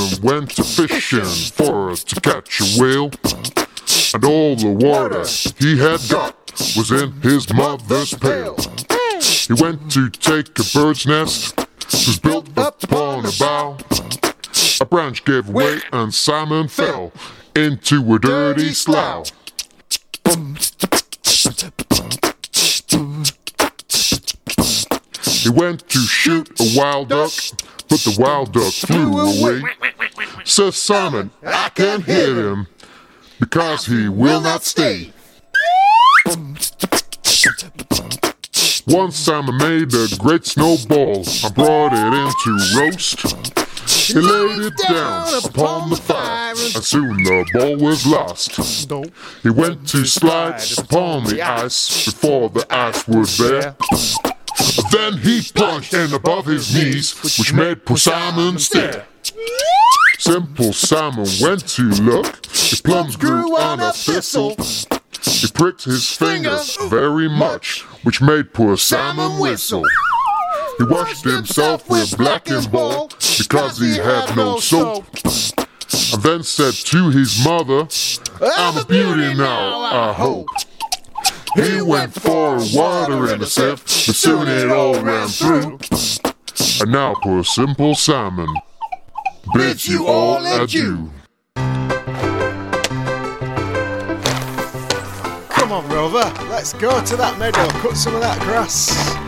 salmon went to fishing for to catch a whale, and all the water he had got was in his mother's pail. He went to take a bird's nest, was built upon a bough. A branch gave way and salmon fell into a dirty slough. He went to shoot a wild duck, but the wild duck flew away. Says Salmon, I can't hit him, because he will not stay. One salmon made a great snowball and brought it in to roast. He laid it down upon the fire, and soon the ball was lost. He went to slide upon the ice before the ice would bear. Then he plunged in above his knees, which made poor Salmon stare. Simple Salmon went to look, his plums grew on a thistle. He pricked his fingers very much, which made poor Salmon whistle. He washed himself with blackened ball, because he had no soap, and then said to his mother, I'm a beauty now, I hope. He went for water in a sieve, but soon it all ran through. And now poor Simple Salmon bids you all adieu. Come on, Rover, let's go to that meadow, cut some of that grass.